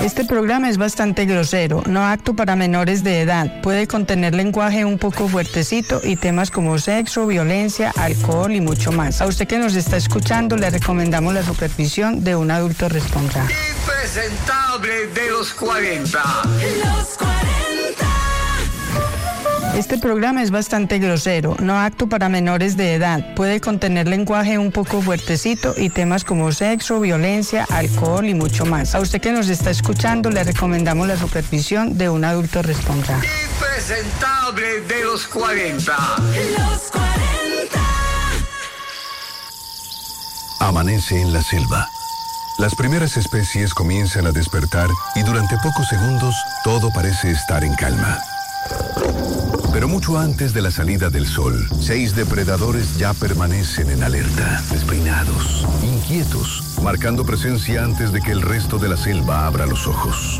Este programa es bastante grosero, no apto para menores de edad. Puede contener lenguaje un poco fuertecito y temas como sexo, violencia, alcohol y mucho más. A usted que nos está escuchando le recomendamos la supervisión de un adulto responsable. Impresentable de los 40. Los 40. Este programa es bastante grosero, no apto para menores de edad. Puede contener lenguaje un poco fuertecito y temas como sexo, violencia, alcohol y mucho más. A usted que nos está escuchando le recomendamos la supervisión de un adulto responsable. Impresentable de los 40. Los 40. Amanece en la selva. Las primeras especies comienzan a despertar y durante pocos segundos todo parece estar en calma. Pero mucho antes de la salida del sol, 6 depredadores ya permanecen en alerta, despeinados, inquietos, marcando presencia antes de que el resto de la selva abra los ojos.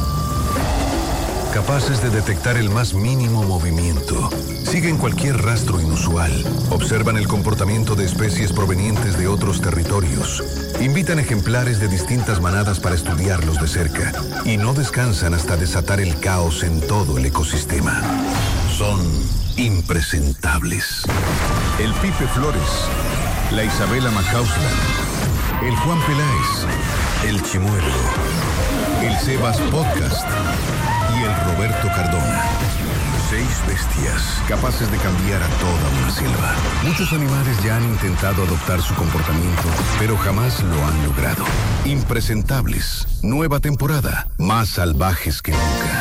Capaces de detectar el más mínimo movimiento, siguen cualquier rastro inusual, observan el comportamiento de especies provenientes de otros territorios, invitan ejemplares de distintas manadas para estudiarlos de cerca y no descansan hasta desatar el caos en todo el ecosistema. Son impresentables. El Pipe Flores, la Isabela Macausland, el Juan Peláez, el Chimuelo, el Sebas Podcast y el Roberto Cardona. 6 bestias capaces de cambiar a toda una selva. Muchos animales ya han intentado adoptar su comportamiento, pero jamás lo han logrado. Impresentables. Nueva temporada. Más salvajes que nunca.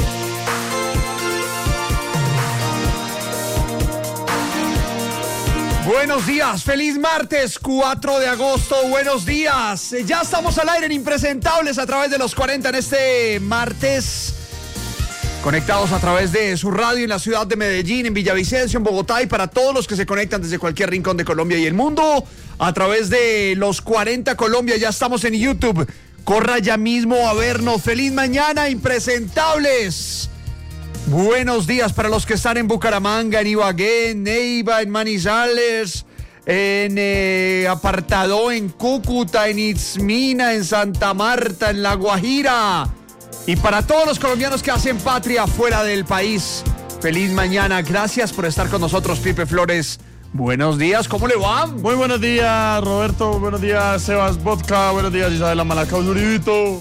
Buenos días, feliz martes 4 de agosto, buenos días. Ya estamos al aire en Impresentables a través de los 40 en este martes. Conectados a través de su radio en la ciudad de Medellín, en Villavicencio, en Bogotá y para todos los que se conectan desde cualquier rincón de Colombia y el mundo a través de los 40 Colombia. Ya estamos en YouTube. Corra ya mismo a vernos. Feliz mañana, Impresentables. Buenos días para los que están en Bucaramanga, en Ibagué, en Neiva, en Manizales, en Apartadó, en Cúcuta, en Itzmina, en Santa Marta, en La Guajira. Y para todos los colombianos que hacen patria fuera del país, feliz mañana. Gracias por estar con nosotros, Pipe Flores. Buenos días, ¿cómo le va? Muy buenos días, Roberto. Buenos días, Sebas Vodka. Buenos días, Isabela Malacao, Uribito.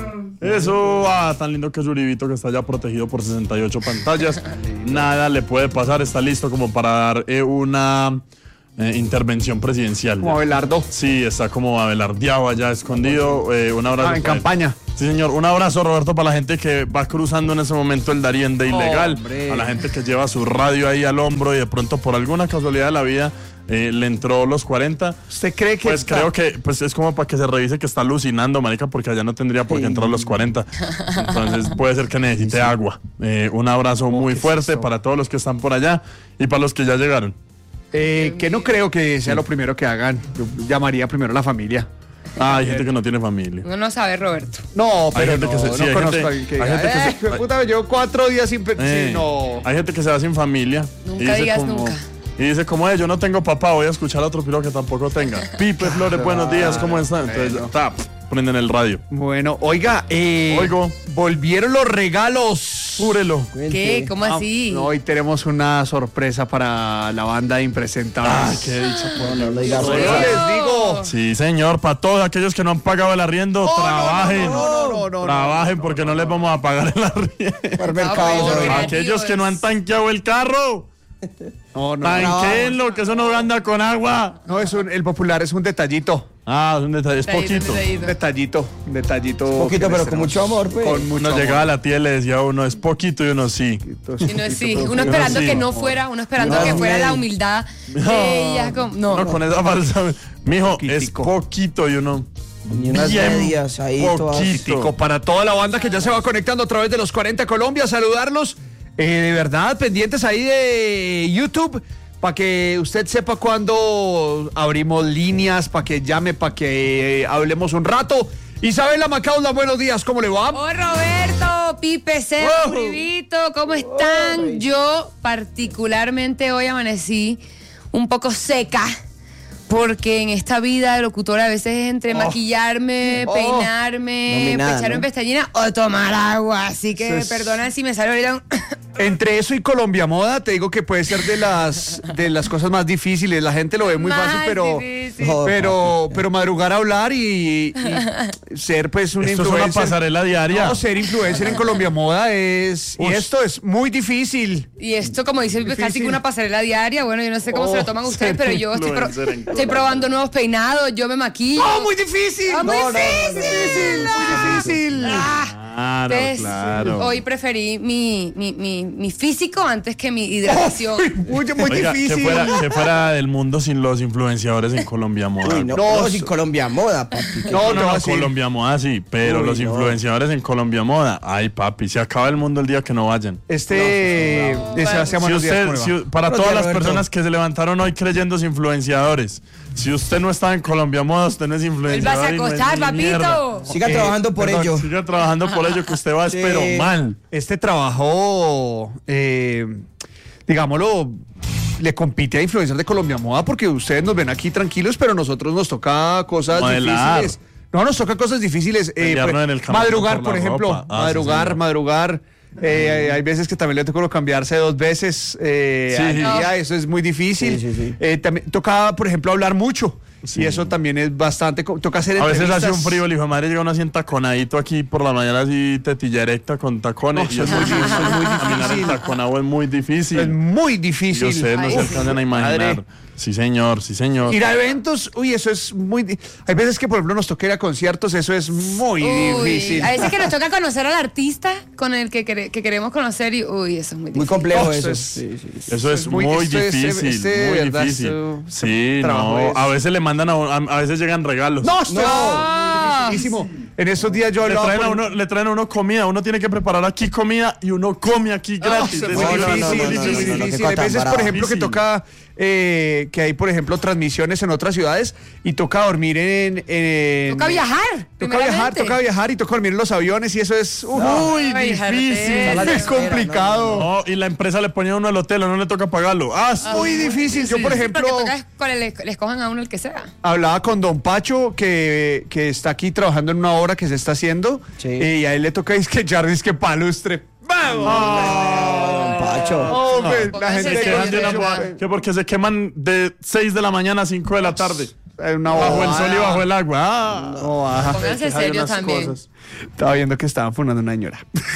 Eso, tan lindo que es Uribito, que está ya protegido por 68 pantallas. Nada le puede pasar, está listo como para dar una intervención presidencial. Como Abelardo. Sí, está como abelardeado allá, escondido. Un abrazo. En campaña. Sí, señor. Un abrazo, Roberto, para la gente que va cruzando en ese momento el Darién de ilegal. Hombre. A la gente que lleva su radio ahí al hombro y de pronto, por alguna casualidad de la vida, le entró los 40. ¿Usted cree que Pues creo que es como para que se revise que está alucinando, marica, porque allá no tendría por qué entrar los 40. Entonces puede ser que necesite agua. Un abrazo muy fuerte para todos los que están por allá y para los que ya llegaron. que no creo que sea lo primero que hagan. Yo llamaría primero a la familia. Hay gente que no tiene familia. Uno no sabe, Roberto. No, pero gente no, que se- no sí, hay conozco gente- a alguien que hay diga, gente que se- puta, me llevo 4 días sin... Sí, no. Hay gente que se va sin familia. Nunca y dice digas como- nunca. Y dice, como yo no tengo papá, voy a escuchar a otro piro que tampoco tenga. Pipe Flores, buenos días, ¿cómo están? Entonces, prenden el radio. Bueno, oiga, Oigo. volvieron los regalos. Púrelo. ¿Qué? ¿Cómo así? No, hoy tenemos una sorpresa para la banda de Impresentables. Ay, qué dicho. Yo les digo. Sí, señor, para todos aquellos que no han pagado el arriendo, trabajen. No, Trabajen porque no les vamos a pagar el arriendo. No, Aquellos que no han tanqueado el carro, No, tanquenlo, que eso no anda con agua. No, el popular es un detallito. Ah, es un detalle, es poquito. Un detallito. Poquito, que pero les con tenemos. mucho amor, pues. Con mucho Uno amor. llegaba a la tía y le decía a uno, es poquito, y uno sí. Y no, sí, uno esperando sí. que no fuera, uno esperando que fuera la humildad de ella. No. Con esa falsa. Mijo, es Poquitico. poquito y uno. Y unas bien medias ahí todas. poquito. Para toda la banda que ya se va conectando a través de los 40 Colombia, saludarlos. De verdad, pendientes ahí de YouTube, para que usted sepa cuándo abrimos líneas, para que llame, para que hablemos un rato. Isabela Macausla, buenos días, ¿cómo le va? Oh, Roberto, Pipe, Sebas, Rivito, ¿cómo están? Yo particularmente hoy amanecí un poco seca porque en esta vida de locutora a veces es entre maquillarme, peinarme, echarme pestañina o tomar agua. Así que perdona si me sale ahorita Entre eso y Colombia Moda, te digo que puede ser de las cosas más difíciles. La gente lo ve muy fácil, pero madrugar a hablar y ser pues una Esto influencer. es una pasarela diaria. No, ser influencer en Colombia Moda es... Y esto es muy difícil. Y esto, como dice, casi que una pasarela diaria. Bueno, yo no sé cómo se lo toman ustedes, pero yo estoy probando nuevos peinados, yo me maquillo. ¡Oh, muy difícil! ¡Muy difícil! Muy difícil. Claro. Hoy preferí mi físico antes que mi hidratación. Muy Oiga, difícil. que fuera del mundo sin los influenciadores en Colombia Moda. Uy, no, sin Colombia Moda, papi. No, te voy a decir. Colombia Moda sí, pero Uy, los influenciadores en Colombia Moda, ay papi, se acaba el mundo el día que no vayan. Sebastián, buenos días, ¿cómo le va? Para Buenos todas días, las Roberto. personas que se levantaron hoy creyendo influenciadores, si usted no está en Colombia Moda, usted no es influenciador. Vas a y no es acostar, ni mierda. papito. Siga trabajando por ello. Siga trabajando por ello, que usted va, pero mal. Este trabajo, digámoslo, le compite a influencers de Colombia Moda porque ustedes nos ven aquí tranquilos, pero nosotros nos toca cosas Modelar. difíciles. No, nos toca cosas difíciles. Pelearnos en el camino madrugar, por por la ejemplo. ropa. Ah, sí, señor. Madrugar. Hay veces que también le toca cambiarse 2 veces al día, eso es muy difícil. Sí. También toca, por ejemplo, hablar mucho. Y eso también es bastante. Toca hacer A veces entrevistas. hace un frío, el hijo de madre llega uno así entaconadito aquí por la mañana, así tetilla erecta con tacones. No, eso es muy difícil, es muy Caminar difícil. entaconado es muy difícil. Es muy Y difícil. ustedes no se alcanzan a imaginar. madre. Sí, señor. Ir a eventos, eso es muy... Hay veces que, por ejemplo, nos toca ir a conciertos, eso es muy difícil. A veces que nos toca conocer al artista con el que queremos conocer y eso es muy difícil. Muy complejo Oh, eso. es- Sí. Eso es muy difícil, de muy verdad, difícil. este Sí, trabajo no, es- a veces le mandan a veces llegan regalos. No, esto es dificilísimo. En esos días yo Le hablaba traen a uno comida, uno tiene que preparar aquí comida y uno come aquí gratis. es Es muy muy difícil, difícil. muy qué difícil. cosa Hay tan veces, por brava. ejemplo, que Difícil. toca, que hay, por ejemplo, transmisiones en otras ciudades y toca dormir Toca viajar. primeramente. toca viajar y toca dormir en los aviones y eso es Muy Ay, difícil. jartera. es complicado. No, y la empresa le pone a uno al hotel, no le toca pagarlo. Es Muy difícil. Yo, por ejemplo, Porque toca le escojan a uno el que sea. hablaba con Don Pacho, que está aquí trabajando en una obra que se está haciendo, Sí. y a él le toca disquechar disque palustre. ¡Vamos! Don Pacho. Hombre, la Pónganse gente Se quedan de serio, una- serio. que porque se queman de 6 de la mañana a 5 de la tarde. una Bajo el bobada. sol y bajo el agua. No, baja. Pónganse Hay serios unas también. cosas. Estaba viendo que estaban funando una señora.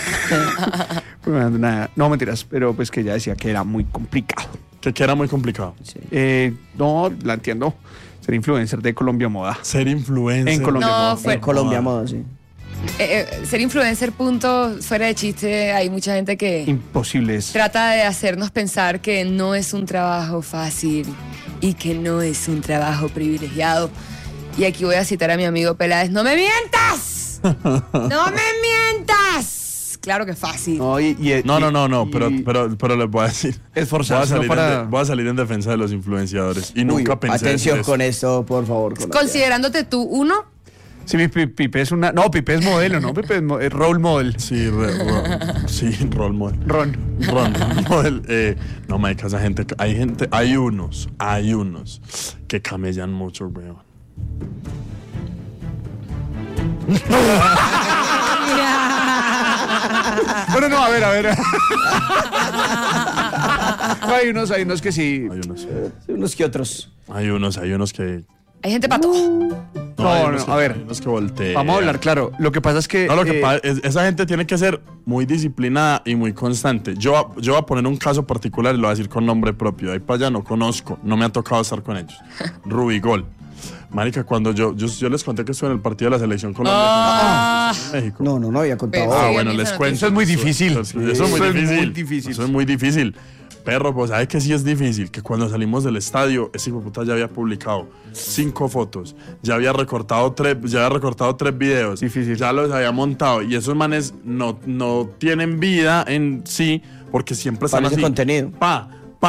Funando no, mentiras, pero pues que ella decía que era muy complicado. Que era muy complicado. No, la entiendo. Ser influencer de Colombia Moda. Ser influencer. En Colombia. No, En Colombia Moda, sí. ser influencer, punto, fuera de chiste, hay mucha gente que Imposible es. trata de hacernos pensar que no es un trabajo fácil y que no es un trabajo privilegiado. Y aquí voy a citar a mi amigo Peláez, ¡no me mientas! ¡No me mientas! Claro que es fácil. No, No, pero les voy a decir. Esforzarse, voy a salir, no para- voy a salir en defensa de los influenciadores. Y nunca Uy, pensé atención hacer eso. con esto, por favor. Colombia. Considerándote tú uno, Sí, Pipe es una. No, Pipe es modelo, ¿no? Pipe es role model. Sí, sí, role model. Ron. Role model. No, marica, esa gente. Hay unos que camellan mucho, weón. Bueno, no, a ver. No, hay unos que sí. Unos que otros. Hay unos que. hay gente para todo. Hay unos que- a ver. hay unos que voltean. Vamos a hablar, claro. Lo que pasa es que. No, lo que pasa es esa gente tiene que ser muy disciplinada y muy constante. Yo voy a poner un caso particular y lo voy a decir con nombre propio. De ahí para allá no conozco, no me ha tocado estar con ellos. Rubigol. Marica, cuando yo les conté que estuve en el partido de la selección Colombia con México. No había contado. Pero- Ah, Sí, bueno, a mí les esa cuento. Eso es muy difícil. Eso es muy Eso es muy difícil. difícil. Eso es muy difícil. Perro, pues sabe que sí es difícil, que cuando salimos del estadio, ese hijo de puta ya había publicado 5 fotos, ya había recortado 3 videos, Difícil. ya los había montado, y esos manes no tienen vida en sí, porque siempre están Para ese así. contenido. Pa,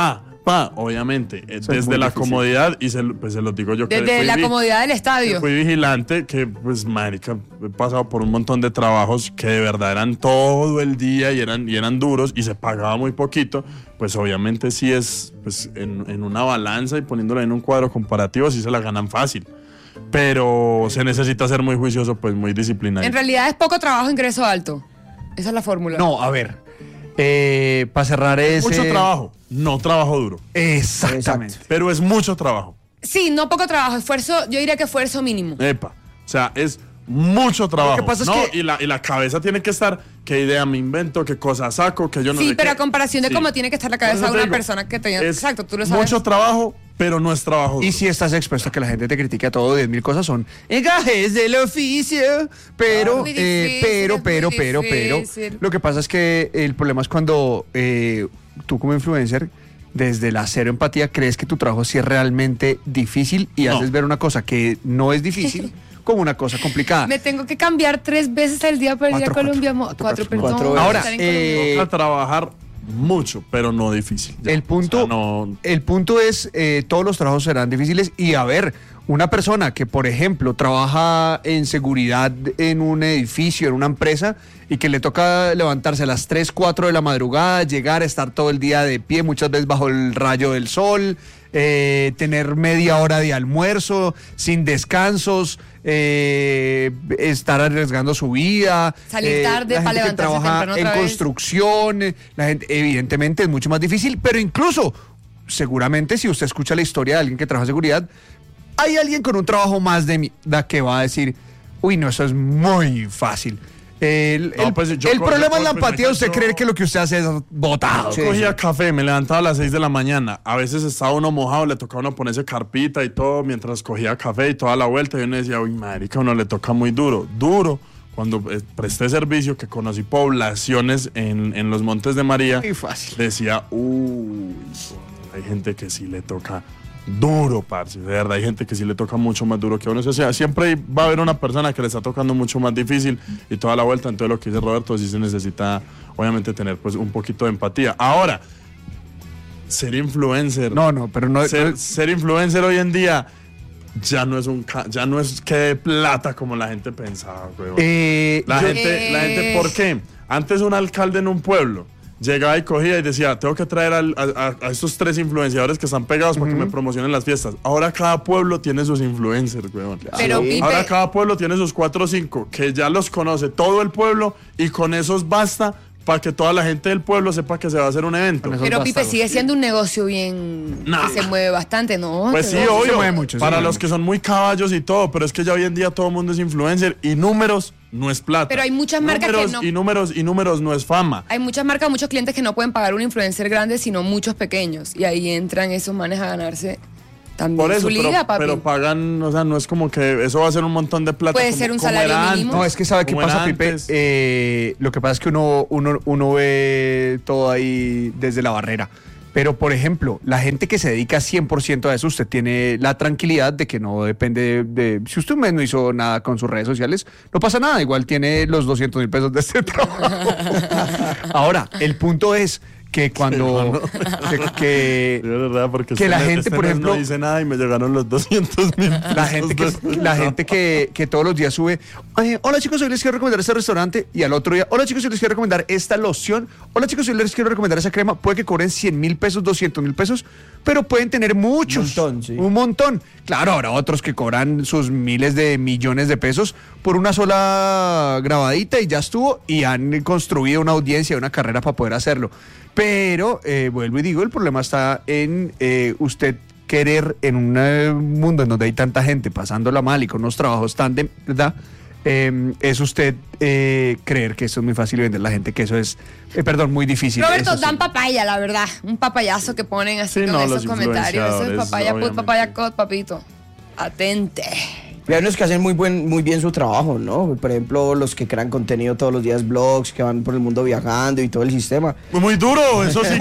Obviamente, es desde muy la difícil. comodidad, y se lo digo yo que Desde la comodidad del que estadio. fui vigilante, que pues marica, he pasado por un montón de trabajos que de verdad eran todo el día y eran duros y se pagaba muy poquito, pues obviamente sí es pues en una balanza y poniéndola en un cuadro comparativo sí se la ganan fácil. Pero se necesita ser muy juicioso, pues muy disciplinario. En realidad es poco trabajo, ingreso alto. Esa es la fórmula. No, a ver. Para cerrar ese... Mucho trabajo, no trabajo duro, Exactamente. pero es mucho trabajo. Sí, no poco trabajo. Esfuerzo, yo diría que esfuerzo mínimo. Epa, o sea, es mucho trabajo. Lo que pasa es no, que- y la cabeza tiene que estar, qué idea me invento, qué cosa saco, que yo no Sí, sé pero qué. a comparación de Sí. cómo tiene que estar la Por cabeza eso de te una digo, persona que te... es Exacto, tú lo sabes. mucho trabajo, pero no es trabajo duro. Y si estás expuesto a que la gente te critique a todo, 10.000 cosas son engajes del oficio. Pero, Muy difícil, pero, muy difícil. lo que pasa es que el problema es cuando tú como influencer, desde la cero empatía, crees que tu trabajo sí es realmente difícil y No. haces ver una cosa que no es difícil como una cosa complicada. Me tengo que cambiar 3 veces al día para ir a Cuatro, Colombia. cuatro, 4, cuatro, perdón. cuatro. Ahora, estar en Colombia. Toca trabajar mucho, pero no difícil. Ya. El punto, O sea, no, el punto es, todos los trabajos serán difíciles y a ver, una persona que, por ejemplo, trabaja en seguridad en un edificio, en una empresa, y que le toca levantarse a las 3, 4 de la madrugada, llegar, estar todo el día de pie, muchas veces bajo el rayo del sol, tener media hora de almuerzo, sin descansos, estar arriesgando su vida. Salir tarde la para gente que levantarse trabaja temprano en otra vez. construcción, la gente, evidentemente es mucho más difícil, pero incluso, seguramente si usted escucha la historia de alguien que trabaja en seguridad, hay alguien con un trabajo más de mierda que va a decir, uy, no, eso es muy fácil. El pues, yo el co- problema yo es la co- empatía, usted yo- creer que lo que usted hace es botado. Yo cogía café, me levantaba a las 6 de la mañana. A veces estaba uno mojado, le tocaba a uno ponerse carpita y todo mientras cogía café y toda la vuelta. Y uno decía, uy, marica, a uno le toca muy duro. Duro. Cuando presté servicio, que conocí poblaciones en los Montes de María, Muy fácil. decía, uy, hay gente que sí le toca duro, parce. De verdad, hay gente que sí le toca mucho más duro que a uno. O sea, siempre va a haber una persona que le está tocando mucho más difícil y toda la vuelta. Entonces, lo que dice Roberto, sí se necesita, obviamente, tener pues un poquito de empatía. Ahora, ser influencer. No, pero no... Ser influencer hoy en día ya no es que de plata como la gente pensaba, weón. La gente, ¿por qué? Antes un alcalde en un pueblo llegaba y cogía y decía, tengo que traer a estos 3 influenciadores que están pegados para que me promocionen las fiestas. Ahora cada pueblo tiene sus influencers, weón. Pero, Sí. Pipe, Ahora cada pueblo tiene sus 4 o 5 que ya los conoce todo el pueblo y con esos basta para que toda la gente del pueblo sepa que se va a hacer un evento. Con pero Pipe bastardos. sigue siendo un negocio bien... No. que se mueve bastante, ¿no? Pues sí, Pero- obvio. mueve mucho, se para mueve los mucho. que son muy caballos y todo, pero es que ya hoy en día todo el mundo es influencer y números no es plata. Pero hay muchas marcas que no- Y números no es fama. Hay muchas marcas, muchos clientes que no pueden pagar un influencer grande, sino muchos pequeños. Y ahí entran esos manes a ganarse también Por eso, su liga, papi. pero pagan, o sea, no es como que eso va a ser un montón de plata. Puede como- ser un como salario era mínimo. No, es que sabe qué como era pasa, Pipe. antes. Lo que pasa es que uno ve todo ahí desde la barrera. Pero, por ejemplo, la gente que se dedica 100% a eso, usted tiene la tranquilidad de que no depende de... Si usted un mes no hizo nada con sus redes sociales, no pasa nada. Igual tiene los 200.000 pesos de este trabajo. Ahora, el punto es que cuando... que- De verdad, porque que la gente, por mes ejemplo- no hice nada y me llegaron los 200,000. la gente que todos los días sube, hola chicos, hoy les quiero recomendar este restaurante, y al otro día, hola chicos, hoy les quiero recomendar esta loción, hola chicos, hoy les quiero recomendar esa crema. Puede que cobren 100.000 pesos, 200.000 pesos, pero pueden tener muchos. Un montón, sí. Un montón. Claro, habrá otros que cobran sus miles de millones de pesos por una sola grabadita y ya estuvo, y han construido una audiencia, una carrera para poder hacerlo. Pero, vuelvo y digo, el problema está en usted querer en un mundo en donde hay tanta gente pasándola mal y con unos trabajos tan de verdad, es usted creer que eso es muy fácil y vender a la gente, que eso es, perdón, muy difícil. Roberto, Eso sí. dan papaya, la verdad. Un papayazo que ponen así Sí, con no, esos los comentarios. Eso es influenciadores, papaya, put, obviamente. papaya, cot, papito. Atente. Y hay unos que hacen muy bien su trabajo, ¿no? Por ejemplo, los que crean contenido todos los días, blogs, que van por el mundo viajando y todo el sistema. Muy duro, eso sí que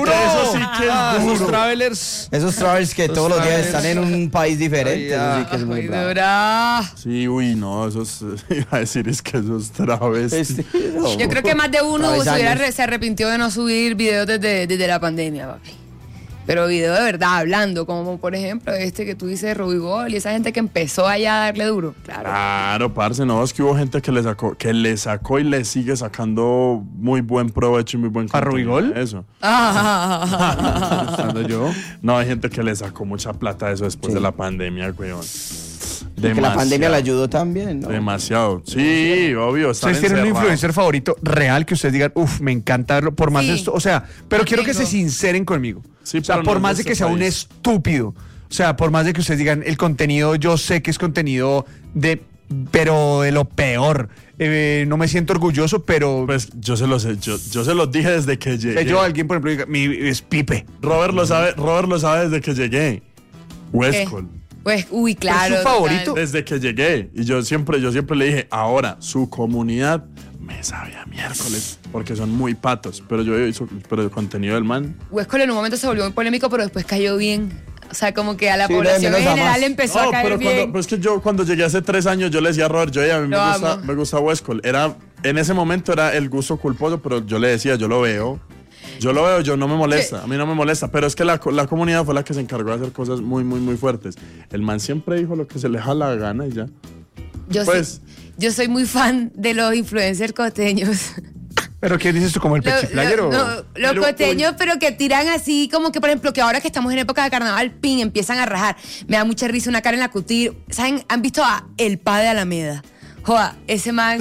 es Esos duro. travelers. Esos travels que todos los días están en un país diferente. Eso sí que es muy Muy bravo. dura. Sí, uy, no, esos, iba a decir es que esos travestis. Yo creo que más de uno Travesaños. se arrepintió de no subir videos desde la pandemia, papi. pero video de verdad, hablando, como por ejemplo este que tú dices, Rubigol, y esa gente que empezó allá a darle duro. Claro, parce, no, es que hubo gente que le sacó y le sigue sacando muy buen provecho y muy buen contenido. ¿A Rubigol? Eso. Estando yo. No, hay gente que le sacó mucha plata a eso después de la pandemia, weón. Y que la pandemia le ayudó también, ¿no? Demasiado. Sí, obvio. ¿Ustedes tienen un influencer favorito real que ustedes digan, me encanta verlo, por más de esto? O sea, pero quiero que se sinceren conmigo. Sí, o sea, por más de que sea un estúpido. O sea, por más de que ustedes digan, el contenido, yo sé que es contenido pero de lo peor. No me siento orgulloso, pero... Pues yo se los sé, yo se los dije desde que llegué. Yo a alguien, por ejemplo, diga, es Pipe. Robert lo sabe desde que llegué. Westcol. Pues, claro. ¿Es su favorito? Desde que llegué. Y yo siempre le dije, ahora, su comunidad me sabe a miércoles, porque son muy patos. Pero pero el contenido del man... Westcol en un momento se volvió muy polémico, pero después cayó bien. O sea, como que a la población en general empezó a caer bien. Pero es que yo cuando llegué hace 3 años, yo le decía a Robert, a mí me gusta Westcol. En ese momento era el gusto culposo, pero yo le decía, yo lo veo, no me molesta, a mí no me molesta, pero es que la comunidad fue la que se encargó de hacer cosas muy, muy, muy fuertes. El man siempre dijo lo que se le da la gana y ya. Yo soy muy fan de los influencers costeños. ¿Pero qué dices tú, como el Pechiplayer o...? Los costeños, pero que tiran así, como que, por ejemplo, que ahora que estamos en época de carnaval, empiezan a rajar. Me da mucha risa una cara en la cutir. ¿Saben? ¿Han visto a El Pa de Alameda? Joda, ese man...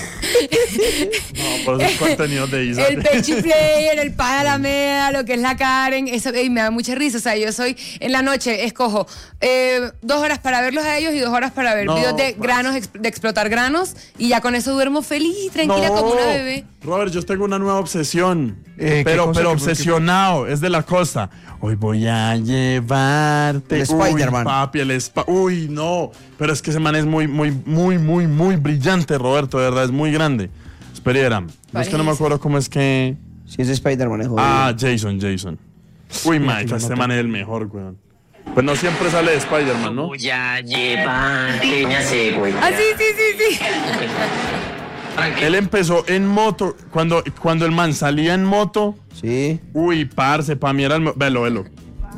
No, por esos contenidos de Isa. El Pechiplayer, El Pa de Alameda, lo que es la Karen, eso me da mucha risa. O sea, yo soy, en la noche, escojo 2 horas para verlos a ellos y 2 horas para ver videos de granos, de explotar granos, y ya con eso duermo feliz, tranquila, como una bebé. Robert, yo tengo una nueva obsesión, pero obsesionado, es de la costa. Hoy voy a llevarte. El Spider-Man. Papi, uy, no. Pero es que ese man es muy, muy, muy, muy, muy brillante, Roberto, de verdad, es muy grande. Espera, es que no me acuerdo cómo es que... Si es Spider-Man, es jodido. Jason. Uy, Mike, este man es el mejor, weón. Pues no siempre sale de Spider-Man, ¿no? Voy a llevarte, ya sé, güey. Ah, sí. Él empezó en moto, cuando el man salía en moto. Sí. Uy, parce, pa' mí era el... Velo. No,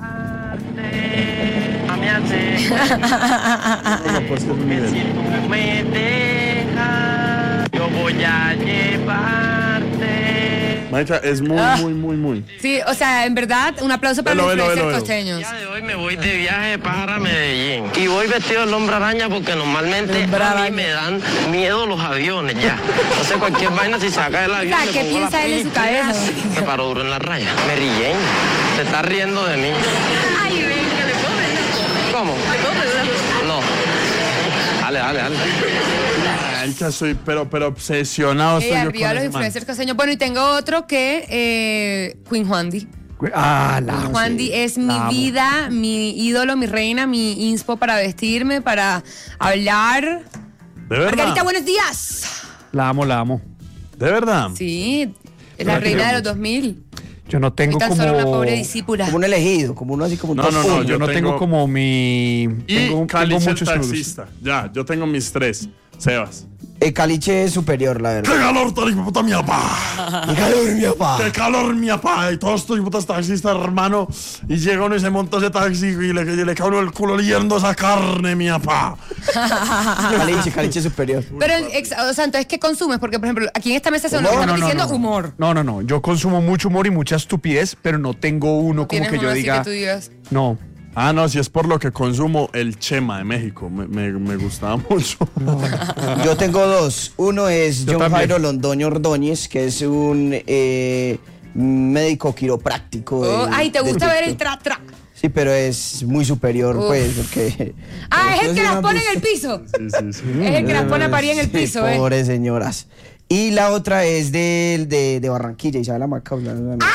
pues que es un nivel. Si tú me dejas, yo voy a llevarte. Marica, es muy. Sí, o sea, en verdad, un aplauso para los influencers costeños. El día de hoy me voy de viaje para Medellín. Y voy vestido del hombre araña porque normalmente a mí me dan miedo los aviones ya. No sé, cualquier vaina, si saca el avión. O sea, ¿qué piensa él en su cabeza? Me paró duro en la raya. Me ríen. Se está riendo de mí. Ay, ven, que le puedo vender. ¿Cómo? ¿Le puedo vender? No. Dale. Ay, que soy, pero obsesionado estoy yo arriba con los ese man. influencers costeños. Bueno, y tengo otro que Queen Juandi. Juandi es mi vida, mi ídolo, mi reina, mi inspo para vestirme, para hablar. ¿De verdad? Margarita, buenos días. La amo. ¿De verdad? Sí, es la reina de los 2000. Yo no tengo tan como... solo una pobre discípula. Como un elegido, como uno así como un No, top no, uno. Yo no tengo como mi... Y tengo Caliche el muchos taxista. Ya, yo tengo mis 3. Sebas. El caliche es superior, la verdad. ¡Qué calor, tal hijo puta, mi papá! ¡Qué calor, mi papá! ¡Qué calor, mi papá! Y todos estos putas taxistas, hermano. Y llega uno y se monta ese taxi y le cae uno el culo oliendo esa carne, mi papá. Caliche superior. Pero, o sea, entonces, ¿qué consumes? Porque, por ejemplo, aquí en esta mesa se nos estamos diciendo humor. No. Yo consumo mucho humor y mucha estupidez, pero no tengo uno como que yo así diga... que tú digas. No. Ah, no, si es por lo que consumo, el Chema de México. Me gustaba mucho. Yo tengo 2. Uno es Yo John también. Jairo Londoño Ordóñez, que es un médico quiropráctico. Ay, ¿te gusta ver el tra-tra? Sí, pero es muy superior, pues, porque... Ah, es el que no las pone en han el piso. Sí. Es el que las pone a parir en el Sí, piso, pobres señoras. Y la otra es de Barranquilla, Isabela Macaulay.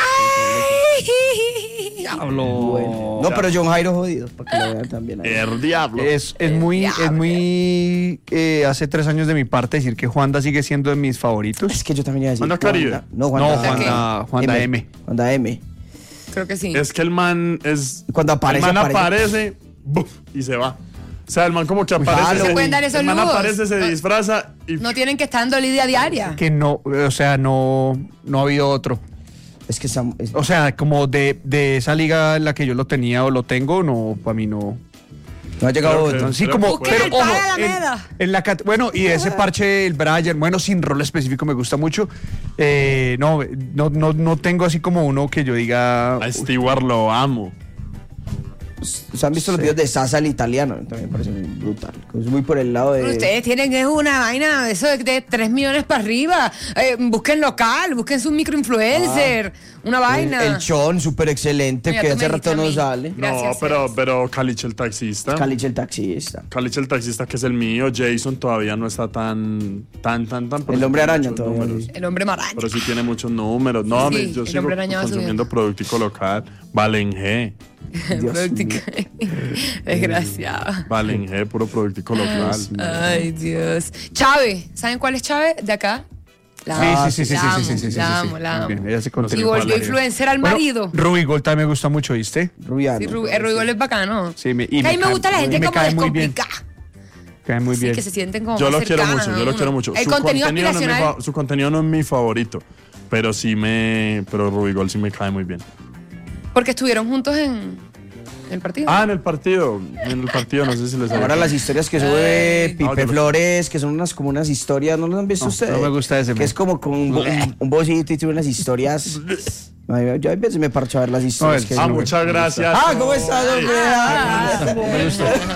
Diablo. Bueno. No, pero John Jairo jodido, para que lo vean también. Ahí. El diablo. Es muy hace 3 años de mi parte decir que Juanda sigue siendo de mis favoritos. Es que yo también iba a decir. Juanda Caribe. No, Juanda M. Juanda M. Creo que sí. Es que el man es... Cuando aparece, el man aparece ¡buf! Y se va. O sea, el man como que aparece... Claro. Se pueden dar esos el man lujos. aparece, se disfraza y... No tienen que estar dando lidia diaria. Que no, o sea, no ha habido otro. Es que O sea, como de esa liga en la que yo lo tenía o lo tengo, no, para mí no. No ha llegado Creo que- otro. Sí, creo como, que- pero el ojo, padre Alameda. en la bueno, y ese parche, el Brian, bueno, sin rol específico me gusta mucho. No tengo así como uno que yo diga. A Stewart lo amo. ¿Se han visto los videos de Sasa el italiano? También me parece muy brutal. Es muy por el lado de... Ustedes tienen que es una vaina, eso de 3 millones para arriba. Busquen local, busquen su microinfluencer. Una vaina. El Chon, súper excelente, Mira, que tú hace me rato dijiste a no mí. sale. Gracias, No, pero Caliche el taxista. Caliche el taxista. Caliche el taxista, que es el mío. Jason todavía no está tan. pero El sí hombre tiene araña muchos todavía. números. sí. El hombre maraña. Pero sí tiene muchos números. No, Sí, yo el sigo hombre araña va consumiendo subiendo. productico local. Valen G. Dios Productica. Desgraciado. Valen G, puro productico local. Ay, Dios. Chávez, ¿saben cuál es Chávez? De acá. La Sí. amo, Sí. La amo, la Muy amo. bien, ella se No sé Y continúa. cuál volvió es. influencer al marido. Ruby Gold también me gusta mucho, ¿viste? Rubiano. Sí, el Ruigol es bacano. Sí, y Que a mí me gusta la gente me como cae muy bien. descomplicada. Cae muy Sí, bien. que se sienten como Yo lo más quiero cercanas mucho, a yo lo uno. quiero mucho. El contenido no es mi aspiracional. su contenido no es mi favorito, pero pero Rubigol sí me cae muy bien. Porque estuvieron juntos en el partido. En el partido, no sé si les Ahora las historias que sube Ay. Pipe No, yo lo- Flores, que son como unas historias, ¿no las han visto No, ustedes? no me gusta ese, Que man. es como con un vocito y tiene unas historias. Ay, yo a veces me parcho a ver las historias. No, que no me- muchas gracias. ¿Cómo estás, hombre? Me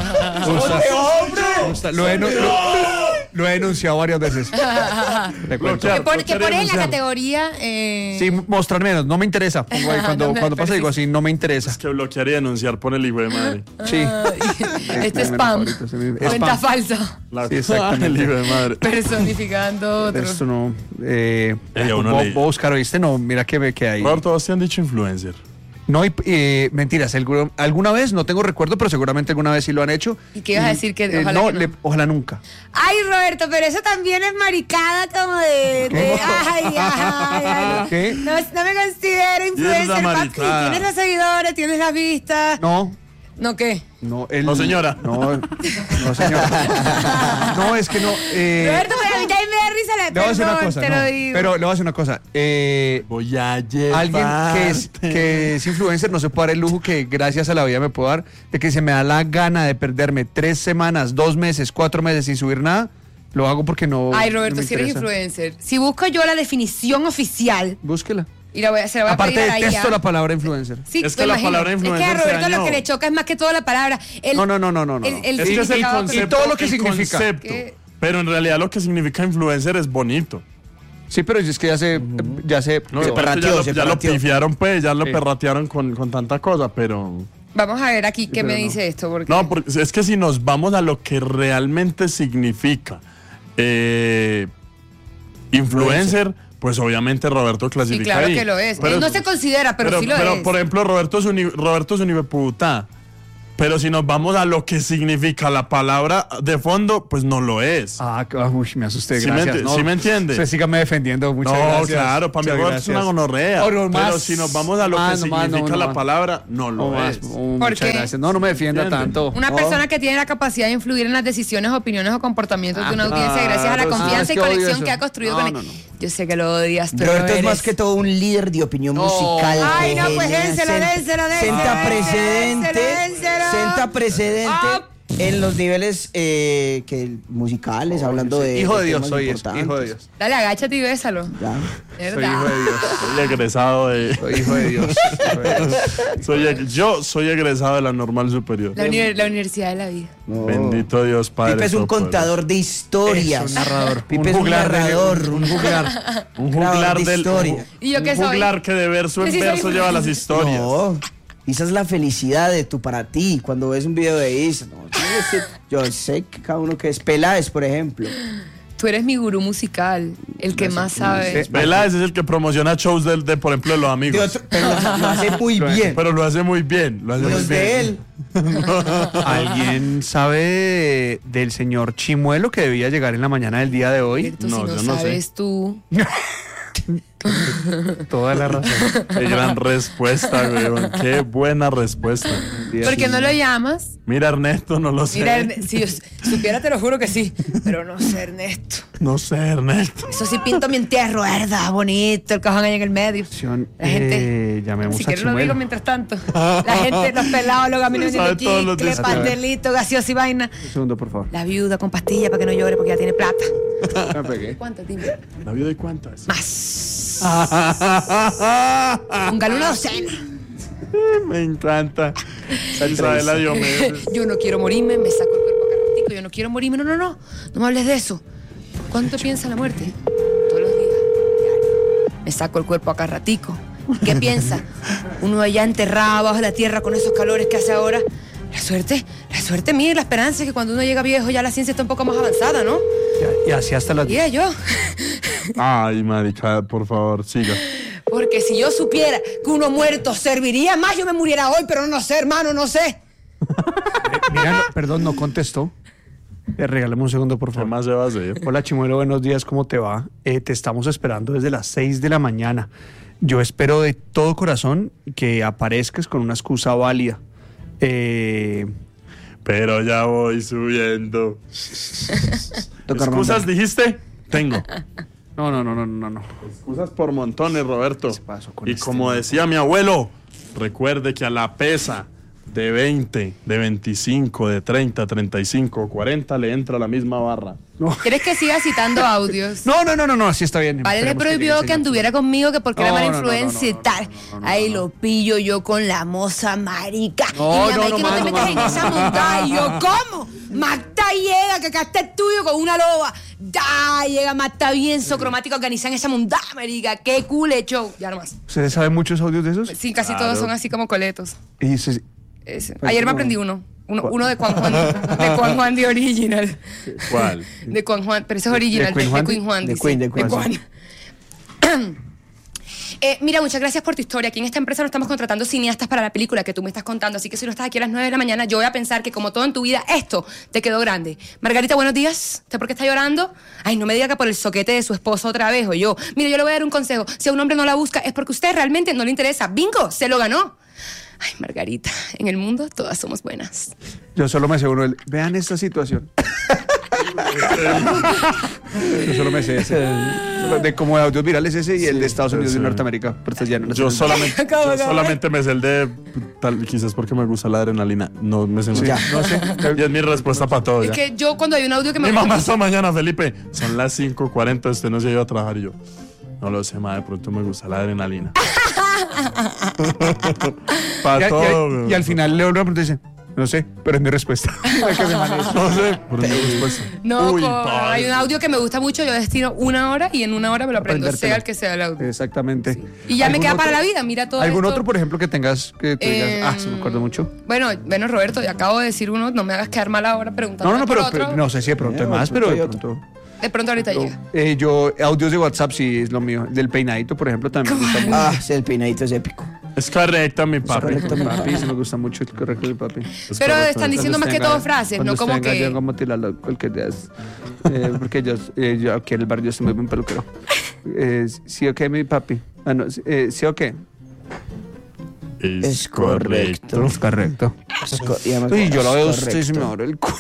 gusta. Lo he denunciado varias veces. Te cuento. Bloquear. Que pones en la denunciar. categoría. Sí, mostrar menos, no me interesa. Pongo ahí cuando No, pasa digo así, no me interesa. Es que bloquear y denunciar por el hijo de madre. Sí. Este Es mi spam. favorito, sí, mi- Cuenta spam. falsa. La, Sí, exactamente. El hijo de madre. Personificando otro. Esto no. a uno voy le- a buscar, ¿oíste? No, mira que me queda ahí. Roberto, ¿vos te han dicho influencer? No, mentiras, alguna vez, no tengo recuerdo, pero seguramente alguna vez sí lo han hecho. ¿Y qué ibas a decir? Que ojalá no, que no. ojalá nunca. Ay, Roberto, pero eso también es maricada como de ay. ¿Qué? No me considero influencer, papi. maricada. Tienes los seguidores, tienes las vistas. No, ¿No qué? no, No, señora. No, señora. No, es que no. Roberto, pero a mí también me da risa la Le voy a decir una perdón, cosa, te no, lo digo. pero le voy a decir una cosa. Voy a llevar. Alguien que es influencer no se puede dar el lujo que gracias a la vida me puedo dar de que se me da la gana de perderme 3 semanas, 2 meses, 4 meses sin subir nada. Lo hago porque no. Ay, Roberto, no me si eres interesa. influencer. Si busco yo la definición oficial Búsquela. y se la voy a Aparte pedir a detesto ella. la palabra influencer. Sí, Es que me la imagino. palabra Es que influencer a se Roberto lo dañó. que le choca es más que todo la palabra. No. El Es que es el significado concepto. Y todo lo que el significa. concepto. ¿Qué? Pero en realidad lo que significa influencer es bonito. Sí, pero es que ya se No, Se esto perrateó, ya lo pifiaron, pues, ya lo Sí. perratearon con tanta cosa, pero. Vamos a ver aquí qué me pero no. dice esto. Porque No, porque es que si nos vamos a lo que realmente significa influencer, pues obviamente Roberto sí, clasifica claro ahí. que lo es. Pero- Él no se considera, pero sí lo es. Por ejemplo, Roberto es un hijueputa. Pero si nos vamos a lo que significa la palabra de fondo, pues no lo es. Uy, me asusté, ¿Sí me gracias. enti- sí me entiende? Usted sígame defendiendo, muchas No, gracias. claro, para mí Muchas Roberto es una gracias. gonorrea. Oro, Pero más, si nos vamos a lo más, que no, más, significa no, la más. palabra, no lo No, más. es. ¿Por Muchas qué? gracias. No me defienda ¿Entiende? tanto. Una persona que tiene la capacidad de influir en las decisiones, opiniones o comportamientos de una audiencia gracias a la claro, confianza es y que odio conexión eso. que ha construido No, con él. no, no. Yo sé que lo odias, pero Roberto es eres. más que todo un líder de opinión musical. Ay, que no, pues genera dénselo. Senta precedente. Dénselo. Senta precedente Ah. en los niveles musicales, hablando de. Hijo de Dios, temas soy importantes. hijo de Dios. Dale, agáchate y bésalo. Ya. Soy hijo de Dios. Soy egresado de. Soy hijo de Dios. Yo soy egresado de la normal superior. La universidad de la vida. No. Bendito Dios, Padre. Pipe es un Todopoderoso. contador de historias. Es un narrador. Pipe es un narrador. Un juglar. Un creador juglar de del. historia. ¿Y yo qué un soy? juglar que de verso Yo en sí soy verso lleva las historias. No. Esa es la felicidad de para ti cuando ves un video de Isa. No, yo sé que cada uno que es Peláez, por ejemplo. Tú eres mi gurú musical, el que más sabe. Peláez es el que promociona shows por ejemplo, de los amigos. Pero lo hace muy bien. Pero lo hace muy bien. Lo hace muy Los bien. de él. ¿Alguien sabe del señor Chimuelo que debía llegar en la mañana del día de hoy? Roberto, No, si yo no no sé. sabes tú. Toda la razón. Qué gran respuesta, weón. Qué buena respuesta. ¿Por qué no lo llamas? Mira, Ernesto, no lo sé. Mira, si yo supiera, te lo juro que sí. Pero no sé, Ernesto. No sé, Ernesto. Eso sí pinto mi entierro, ¿verdad? Bonito, el cajón ahí en el medio. La gente. Llamemos Si a quieres lo Chimuelo. digo mientras tanto. La gente, los pelados, los caminos Sabe de todos los chicle, detalles. pastelito, gaseosa y vaina. Un segundo, por favor. La viuda con pastilla para que no llore porque ya tiene plata. Me pegué. ¿Cuánto, dime? ¿La vida de cuántas? Más. Póngale una docena. Me encanta. Isabela Diomedes. Yo no quiero morirme, me saco el cuerpo acá ratico. Yo no quiero morirme, no me hables de eso. ¿Cuánto piensa la muerte? Todos los días. Diario. Me saco el cuerpo acá ratico. ¿Qué piensa? Uno allá enterrado bajo la tierra con esos calores que hace ahora. La suerte mía y la esperanza es que cuando uno llega viejo ya la ciencia está un poco más avanzada, ¿no? Y así hasta las... Y yo. Ay, marica, por favor, siga. Porque si yo supiera que uno muerto serviría más, yo me muriera hoy, pero no sé, hermano, no sé. Mira, perdón, no contestó. Regálame un segundo, por ¿Qué favor. más se va a hacer? Hola, Chimuelo, buenos días, ¿cómo te va? Te estamos esperando desde las 6 de la mañana. Yo espero de todo corazón que aparezcas con una excusa válida. Pero ya voy subiendo. ¿Excusas dijiste? Tengo. No. Excusas por montones, Roberto. ¿Qué pasó con Y este como man? decía mi abuelo, recuerde que a la pesa de 20, de 25, de 30, 35, 40 le entra la misma barra. ¿Quieres que siga citando audios? No, así está bien. Vale, le Esperemos prohibió llegue el que señor. anduviera conmigo, que porque era No, mala no, influencia y tal. Ahí lo pillo yo con la moza marica. No, y mi mamá, no, que no te no, metas en esa montada. Y yo, ¿cómo? Magda llega, que acá está el tuyo con una loba. Da, llega Magda bien socromática, organizada en esa montada, marica. Qué cool show. Ya nomás. ¿Ustedes saben muchos audios de esos? Sí, casi Claro. todos son así como coletos. Y se- Ayer me aprendí uno. Uno de Juan Juan. De Juan Juan de Original. ¿Cuál? De Juan Juan, pero ese es original. ¿De Queen Juan? Queen Juan. De dice. Queen Juan. Mira, muchas gracias por tu historia. Aquí en esta empresa no estamos contratando cineastas para la película que tú me estás contando, así que si no estás aquí a las 9 de la mañana, yo voy a pensar que como todo en tu vida, esto te quedó grande. Margarita, buenos días. ¿Usted por qué está llorando? Ay, no me diga que por el soquete de su esposo otra vez, o yo. Mire, yo le voy a dar un consejo. Si a un hombre no la busca, es porque a usted realmente no le interesa. ¡Bingo! Se lo ganó. Ay, Margarita, en el mundo todas somos buenas. Yo solo me sé uno. Vean esta situación. Yo solo me sé ese. De como de audios virales ese y el de Estados Unidos y Norteamérica. Pero esto ya no Yo sé. solamente me sé el de tal, quizás porque me gusta la adrenalina. No me sé más. Ya, no sé. Y es mi respuesta para todo. Es ya. que yo cuando hay un audio que me Mi gusta mamá mucho- esta mañana, Felipe, son las 5:40, usted no se iba a trabajar y yo. No lo sé, madre, de pronto me gusta la adrenalina. Para todo. Y al final Leo le pregunta y dice, no sé, pero es mi respuesta. No sé, pero es mi respuesta. No, Uy, hay un audio que me gusta mucho, yo destino 1 hora y en 1 hora me lo aprendo, Aprendértelo. sea el que sea el audio. Exactamente. Y ya me ¿Algún queda para otro? la vida, mira todo ¿Algún esto. otro, por ejemplo, que tengas, que tú digas, se me acuerdo mucho? Bueno, Roberto, ya acabo de decir uno, no me hagas quedar mal ahora preguntando No, por pero, otro. no sé si de pronto hay más, pero de pronto. De pronto ahorita llega. Yo, audios de WhatsApp sí es lo mío. Del peinadito, por ejemplo, también me gusta mucho. Ah, sí, el peinadito es épico. Es correcto, mi papi. Correcto, mi papi, sí me gusta mucho el correcto, mi papi. Es Pero correcto. están diciendo más que todo frases, no como que... Yo como tirarlo cualquier día. Porque yo aquí en el barrio soy muy buen peluquero. Sí o qué, mi papi. Ah, no, sí o qué. Es correcto. Es correcto. Y además, Y yo lo veo a es usted y se me correcto. abre el culo.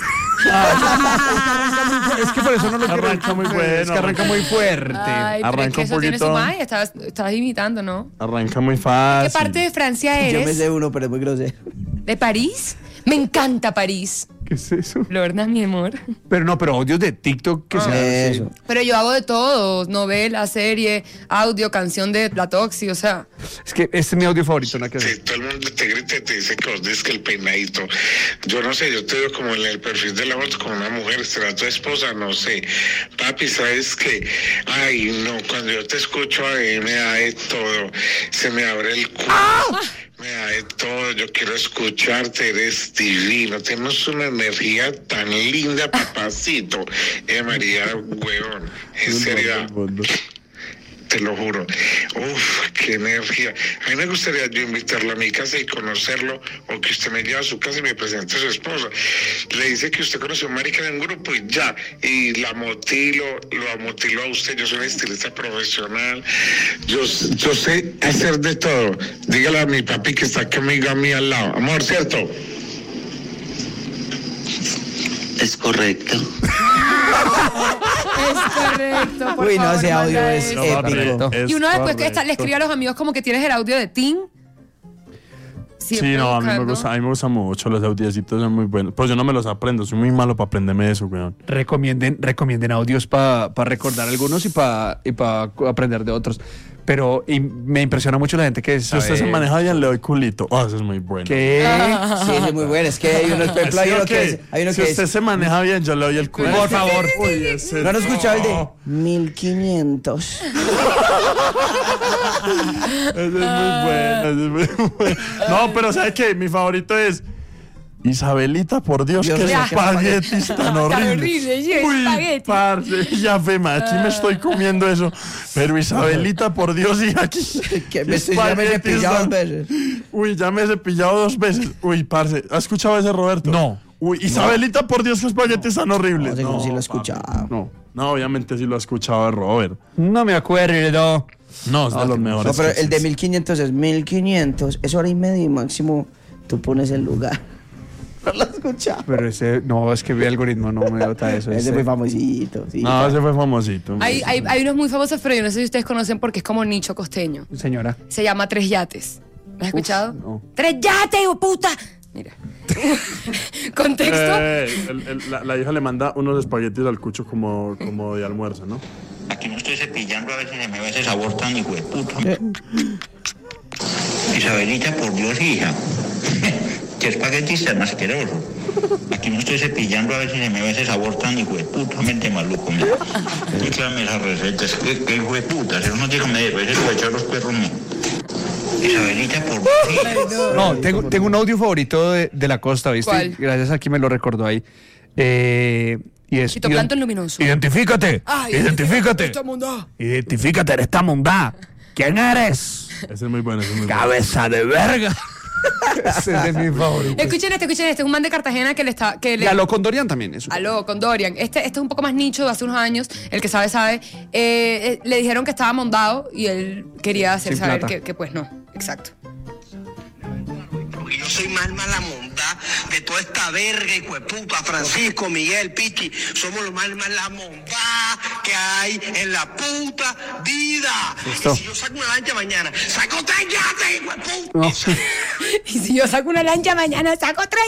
Es que por eso no lo quiero. Arranca muy bueno. Es que arranca muy fuerte. Ay, pero es Arranca que un eso tiene su poquito. magia, estabas imitando, ¿no? Arranca muy fácil. ¿Qué parte de Francia Yo me eres? sé uno, pero es muy grosero. ¿De París? Me encanta París. ¿Qué es eso? Lorna, mi amor. Pero audios de TikTok que sea. Eso. Pero yo hago de todo, novela, serie, audio, canción de La Toxi, o sea... Es que este es mi audio favorito, ¿no? Que Sí, todo el mundo te grita y te dice que vos dices que el peinadito. Yo no sé, yo te veo como en el perfil de la foto como una mujer, será tu esposa, no sé. Papi, ¿sabes qué? Ay, no, cuando yo te escucho a mí me da de todo. Se me abre el culo. Me da de todo, yo quiero escucharte, eres divino, tienes una energía tan linda, papacito. María, huevón, en serio. Te lo juro. Uf, qué qué energía. A mí me gustaría yo invitarlo a mi casa y conocerlo, o que usted me lleve a su casa y me presente a su esposa. Le dice que usted conoció a un marica en un grupo y ya, y lo amotiló a usted. Yo soy un estilista profesional, yo sé hacer de todo. Dígale a mi papi que está conmigo a mí al lado. Amor, ¿cierto? Es correcto. Es correcto, por Uy, no, favor, ese audio manda es eso. épico. Y uno después que le escribe a los amigos como que tienes el audio de Tim. Sí, no, a mí me gusta mucho, los audiecitos son muy buenos. Pues yo no me los aprendo, soy muy malo para aprenderme eso, weón. Recomienden audios para recordar algunos y para aprender de otros. Pero me impresiona mucho la gente que Si usted se maneja bien, le doy culito. Eso es muy bueno. ¿Qué? Sí, ese es muy bueno. Es que hay unos, por ejemplo, hay uno que Si usted se maneja bien, yo le doy el culito. Por favor. Uy, ese ¿No han escuchado el de 1500? Ese es muy bueno. No, pero ¿sabe qué? Mi favorito es Isabelita, por Dios, Dios que mío, espaguetis tan horribles. horrible, sí, Uy, espagueti. parce, ya fe, aquí me estoy comiendo eso. Pero Isabelita, por Dios, y aquí. Que ya me he cepillado 2 veces. Uy, ya me he cepillado 2 veces. Uy, parce, ¿has escuchado ese, Roberto? No. Uy, Isabelita, por Dios, que espaguetis tan horribles. No sé cómo si lo he escuchado. No, obviamente sí lo he escuchado de Robert. No me acuerdo. No, es de los mejores. No, pero que el de existen. 1500 es 1500. Es hora y media y máximo tú pones el lugar. No lo he escuchado. Pero ese, no, es que mi algoritmo no me nota eso. Ese fue famosito. Sí, No, ese fue famosito. Hay unos muy famosos, pero yo no sé si ustedes conocen porque es como nicho costeño. Señora. Se llama Tres Yates. ¿Lo has escuchado? no. ¡Tres yates, hijo puta! Mira. Contexto. La hija le manda unos espaguetis al cucho como de almuerzo, ¿no? Aquí no estoy cepillando a ver si se me ve ese sabor tan hijueputa. Isabelita, por Dios, hija. ¿Qué espaguetis tan asqueroso? Aquí no estoy cepillando a ver si se me ve ese sabor tan hijueputamente maluco. Dígame esas recetas. ¿Qué hijueputas? Eso no tiene que medir. Ese lo echar los perros míos. Isabelita, por Dios. No, tengo un audio favorito de la costa, ¿viste? ¿Cuál? Gracias a quien me lo recordó ahí. Y es Fitoplancton luminoso. Identifícate. Ay, Identifícate. esta mondá. Identifícate en esta mondá. ¿Quién eres? Ese es muy bueno, ese es muy bueno. Cabeza de verga. Ese es de mis favoritos. Escuchen este. Es un man de Cartagena que le está... Y a lo con Dorian también. Eso. Aló, con Dorian. Este es un poco más nicho de hace unos años. El que sabe. Le dijeron que estaba mondado y él quería hacer Sin saber plata. que pues no. Exacto. Yo soy más mala monta de toda esta verga, hijo de puta, Francisco, Miguel, Pichi. Somos los más mala monta que hay en la puta vida. Listo. Y si yo saco una lancha mañana, saco 3 yates, hijo de puta. Y si yo saco una lancha mañana, saco 3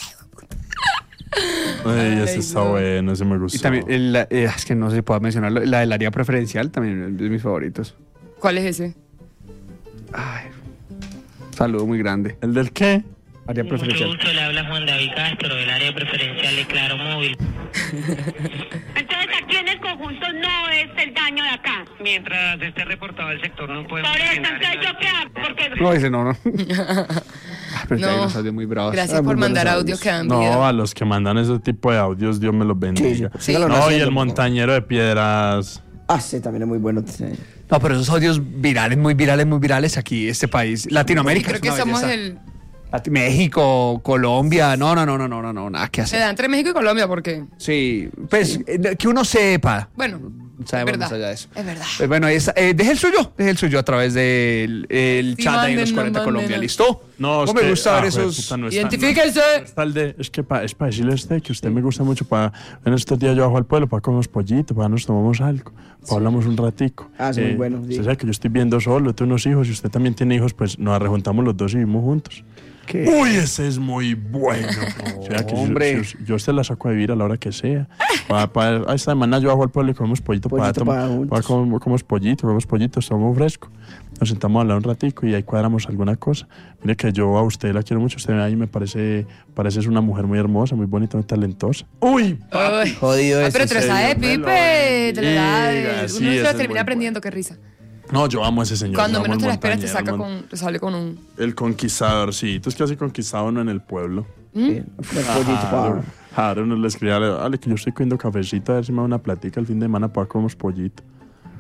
yates. Ay, ese está bueno, ese me gustó. Y también, es que no se puede mencionarlo, la del área preferencial también es de mis favoritos. ¿Cuál es ese? Ay, saludo muy grande. ¿El del qué? Área Mucho preferencial. gusto, le habla Juan David Castro del área preferencial de Claro Móvil. Entonces aquí en el conjunto no es el daño de acá. Mientras esté reportado el sector no podemos... Por eso, entonces yo qué hago, porque... No, dice no. Pero No. hay unos audios muy bravos. Gracias por mandar audios que dan No, vida. a los que mandan ese tipo de audios, Dios me los bendiga. Sí. No, y el montañero de piedras. Sí, también es muy bueno. No, pero esos audios muy virales aquí, este país, Latinoamérica. Creo que es una somos belleza. México, Colombia, no, nada que Se hacer. da entre México y Colombia porque... Sí, pues que uno sepa. Bueno, Sabemos verdad, más allá de eso. es verdad. Bueno, deje el suyo a través del Sí, chat ahí en los mándenos, 40 Colombia, mándenos. ¿listo? No, es me que- gusta ver ah, esos. puta, no está, Identifíquense. no está el de, es para decirle a usted que usted me gusta mucho para en estos días yo bajo al pueblo para comer pollito, para nos tomamos algo, para hablamos un ratico. Sí, muy bueno. Sí. Usted sabe que yo estoy viendo solo, tengo unos hijos y usted también tiene hijos, pues nos rejuntamos los dos y vivimos juntos. ¿Qué? Uy, ese es muy bueno. O sea, que hombre. yo se la saco a vivir a la hora que sea. A esta semana yo bajo al pueblo y comemos pollito para juntos. comemos pollito, estamos fresco. Nos sentamos a hablar un ratico y ahí cuadramos alguna cosa. Mire que yo a usted la quiero mucho, usted ahí me parece es una mujer muy hermosa, muy bonita, muy talentosa. Uy, Ay. Jodido Pero ese. te lo sabe, Dios me lo Pipe. Te lo sabe. bendiga, Uno sí, se ese lo es termina muy aprendiendo, qué risa. no, yo amo a ese señor. Cuando yo amo menos te el la esperas, te montañero, saca man. te sale con un... El conquistadorcito, es que así conquistado uno en el pueblo. Sí, Claro, uno le escribe, dale, que yo estoy cogiendo cafecito, a ver si me da una platica el fin de semana para comemos pollito. ¿A qué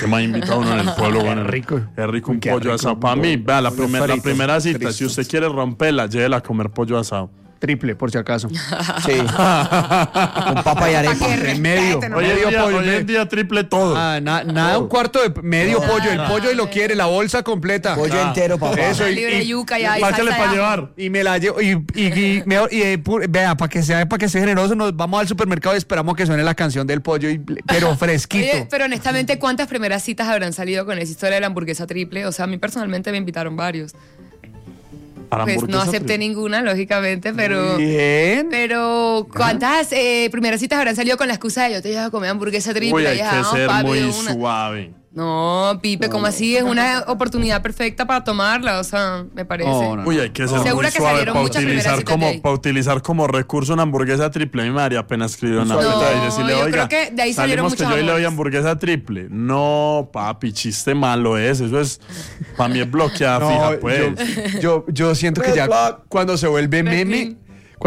¿Qué más invita a uno en el pueblo? Bueno, rico. Es rico un Qué pollo rico asado. un Para mí, vea, la pollo primera frito, cita, frito. si usted quiere romperla, llévela a comer pollo asado. Triple, por si acaso. Sí. Con papa y arepa. En medio. Hoy en día triple todo. Nada, un cuarto de medio pollo. El pollo y lo quiere, la bolsa completa. Pollo entero, papá. Eso, Libre yuca ya. Máchale para llevar. Y me la llevo. Vea, para que sea generoso, nos vamos al supermercado y esperamos que suene la canción del pollo, pero fresquito. Oye, pero honestamente, ¿cuántas primeras citas habrán salido con esa historia de la hamburguesa triple? O sea, a mí personalmente me invitaron varios. Pues no acepté ninguna, lógicamente, pero... Bien. Pero, ¿cuántas primeras citas habrán salido con la excusa de yo te llevo a comer hamburguesa triple? Uy, hay Y, que ser papi, muy una. suave. No, Pipe, ¿cómo así? Es una oportunidad perfecta para tomarla, o sea, me parece. Uy, hay que ser Seguro muy que suave salieron para muchas primeras utilizar, citas de ahí. para utilizar como recurso una hamburguesa triple. Mi madre apenas escribió una No, nota y decirle, yo oiga, creo que de ahí salieron salimos que muchos yo hoy le doy amores. hamburguesa triple. No, papi, chiste malo es. Eso es, para mí es bloqueada fija, pues. Yo siento que ya cuando se vuelve meme,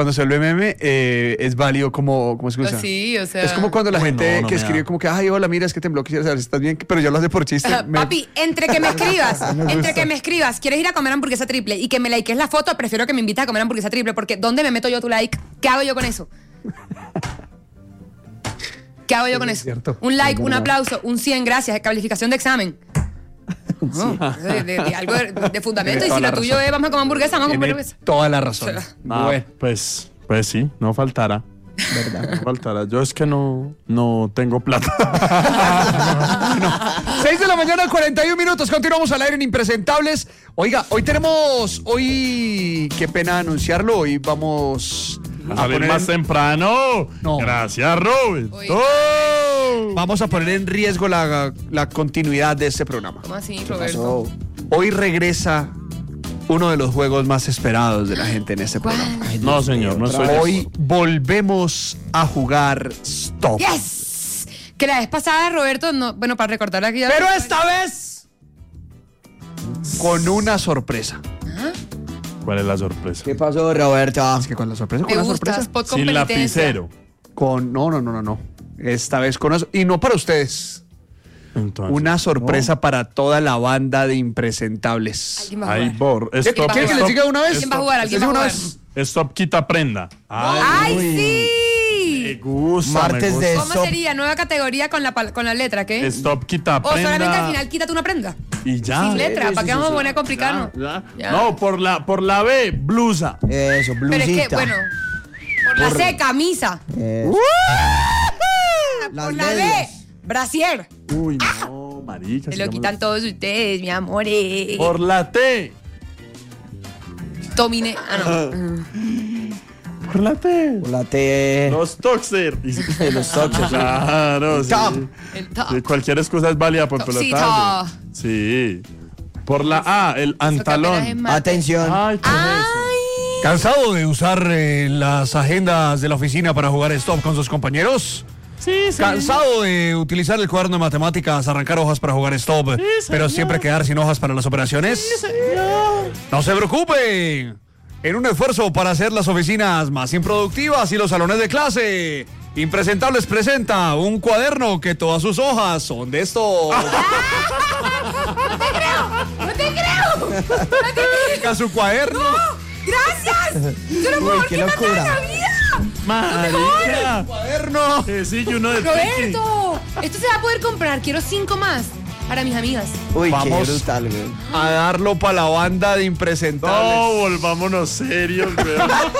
es válido como excusa. Pues sí, o sea. Es como cuando la Uy, gente no que me escribe da. como que, ay, hola, mira, es que tembló, quisiera saber si estás bien, pero yo lo hace por chiste. Papi, entre que me escribas, Me gusta. entre que me escribas, ¿quieres ir a comer hamburguesa triple? Y que me likees la foto, prefiero que me invites a comer hamburguesa triple, porque ¿dónde me meto yo tu like? ¿Qué hago yo con eso? ¿Qué hago yo con eso? cierto. Un like, Es un verdad. aplauso, un 100, gracias, calificación de examen. No, de algo de fundamento. Tiene Y toda si la lo tuyo razón. es, vamos a comer hamburguesa, vamos a comer Tiene hamburguesa. toda la razón. Ah, Bueno, pues sí, no faltará. verdad. No faltará. Yo es que no tengo plata. 6 de la mañana, 41 minutos. Continuamos al aire en Impresentables. Oiga, qué pena anunciarlo. Hoy vamos A ver, más temprano. No. Gracias, Robert. Oye. Vamos a poner en riesgo la continuidad de este programa. ¿Cómo así, Roberto? Hoy regresa uno de los juegos más esperados de la gente en este programa. No, señor, no soy de Hoy volvemos a jugar Stop. ¡Yes! Que la vez pasada, Roberto, no, bueno, para recordar aquí. Pero esta vez con una sorpresa. ¿Cuál es la sorpresa? ¿Qué pasó, Roberto? Es que con la sorpresa, Me con la gusta, sorpresa. spot con Sin penitencia. lapicero. No. Esta vez con y no para ustedes. Entonces, Una sorpresa para toda la banda de Impresentables. ¿Alguien va a ahí jugar? Stop, ¿Quieren que les diga una vez? ¿Quién va a jugar? ¿Alguien ¿Les va a digo una jugar? vez? Stop, quita, prenda. ¡Ay, Me sí! gusta. Martes me de gusta. ¿Cómo sería? Nueva categoría con la letra, ¿qué? Stop, quita, O prenda. solamente al final quítate una prenda. Y ya. Sin letra, ¿para qué vamos a poner a Ya, complicarnos? ya. Ya. No, por la B, blusa. Eso, blusita. Pero es que, bueno, por la C, camisa. Eso. Las Por la B, medias. brasier. Uy, no, marica. Se lo sigamos- quitan todos ustedes, mi amor. Por la T. Domine. Ah, no. Por la T. Por la T. Los Toxer. Los Toxer. Claro, sí. Top. El top. Sí, cualquier excusa es válida por Topcito. pelotazo. Sí. Por la A, el Eso que apenas es antalón. mate. Atención. Ay, ¿qué es eso? Ay. ¿Cansado de usar las agendas de la oficina para jugar Stop con sus compañeros? Sí, sí. ¿Cansado de utilizar el cuaderno de matemáticas, arrancar hojas para jugar Stop, pero siempre quedar sin hojas para las operaciones? No se preocupen. En un esfuerzo para hacer las oficinas más improductivas y los salones de clase, Impresentables presenta un cuaderno que todas sus hojas son de Stop. ¡No te creo! A su cuaderno. ¡Gracias! ¡Yo no puedo Uy, qué que locura. en la vida! Marica. Cuaderno. Sí, y uno de Tiki. ¡Roberto! Esto se va a poder comprar. Quiero 5 más para mis amigas. Uy, Vamos. qué brutal, güey. A darlo para la banda de Impresentables. No, volvámonos serios, güey.